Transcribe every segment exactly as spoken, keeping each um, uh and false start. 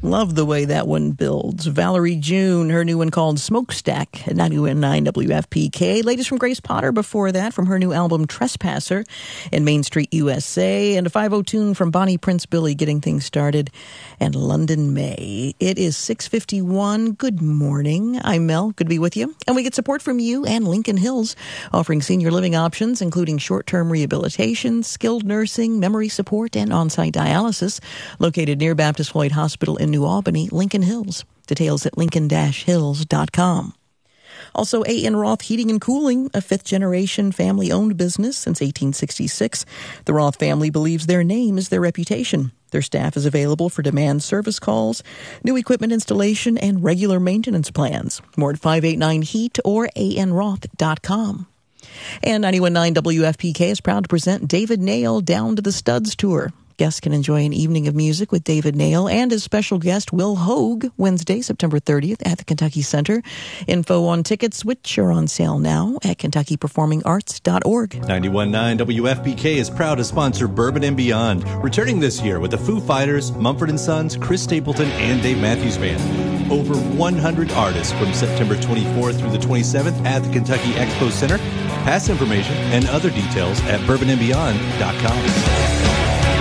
Love the way that one builds. Valerie June, her new one called Smokestack at ninety-one point nine W F P K. Latest from Grace Potter before that from her new album Trespasser in Main Street, U S A. And a five oh tune from Bonnie Prince Billy getting things started. And London May. It is six fifty-one. Good morning. I'm Mel. Good to be with you. And we get support from you and Lincoln Hills, offering senior living options, including short-term rehabilitation, skilled nursing, memory support, and on-site dialysis. Located near Baptist Floyd Hospital in New Albany, Lincoln Hills. Details at lincoln dash hills dot com. Also, A N. Roth Heating and Cooling, a fifth-generation family-owned business since eighteen sixty-six. The Roth family believes their name is their reputation. Their staff is available for demand service calls, new equipment installation, and regular maintenance plans. More at five eight nine heat or a n roth dot com. And ninety-one point nine W F P K is proud to present David Nail Down to the Studs Tour. Guests can enjoy an evening of music with David Nail and his special guest, Will Hogue, Wednesday, September thirtieth at the Kentucky Center. Info on tickets, which are on sale now at kentucky performing arts dot org. ninety-one point nine W F P K is proud to sponsor Bourbon and Beyond, returning this year with the Foo Fighters, Mumford and Sons, Chris Stapleton, and Dave Matthews Band. Over one hundred artists from September twenty-fourth through the twenty-seventh at the Kentucky Expo Center. Pass information and other details at bourbon and beyond dot com.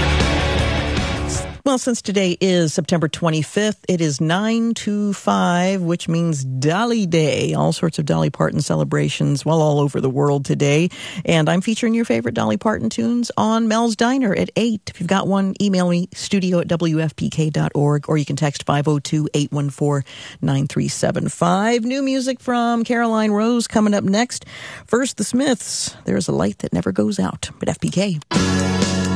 Well, since today is September twenty-fifth, it is nine two five, which means Dolly Day. All sorts of Dolly Parton celebrations, well, all over the world today. And I'm featuring your favorite Dolly Parton tunes on Mel's Diner at eight. If you've got one, email me, studio at w f p k dot org, or you can text five oh two, eight one four, nine three seven five. New music from Caroline Rose coming up next. First, the Smiths. There's a light that never goes out at F P K.